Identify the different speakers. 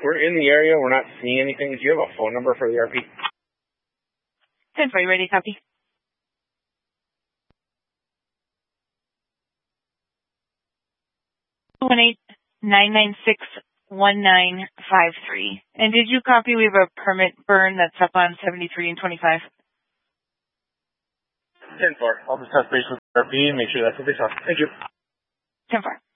Speaker 1: We're in the area. We're not seeing anything. Do you have a phone number for the RP?
Speaker 2: 10-4, you ready? Copy. 218-996-1953. And did you copy? We have a permit burn that's up on 73 and 25.
Speaker 1: 10-4. I'll just touch base with the RP and make sure that's what they saw. Thank you.
Speaker 2: 10-4.